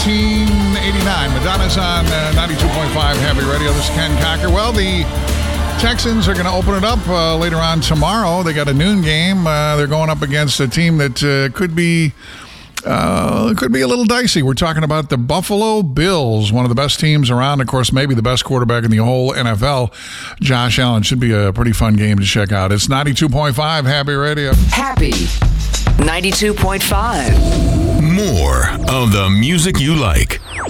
1989. Madonna's on 92.5 Happy Radio. This is Ken Cocker. Well, the Texans are going to open it up later on tomorrow. They got a noon game. They're going up against a team that could be a little dicey. We're talking about the Buffalo Bills, one of the best teams around. Of course, maybe the best quarterback in the whole NFL. Josh Allen. Should be a pretty fun game to check out. It's 92.5 Happy Radio. Happy 92.5. More of the music you like.